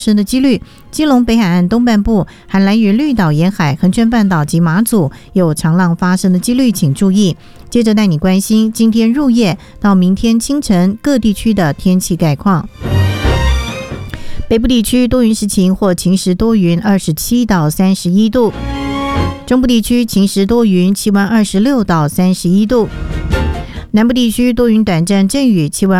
生的几率，基隆北海岸东半部、海南与绿岛沿海、恒春半岛及马祖有长浪发生的几率，请注意。接着带你关心今天入夜到明天清晨各地区的天气概况。北部地区多云时晴或晴时多云，27到31度；中部地区晴时多云，气温26到31度；南部地区多云短暂阵雨，气温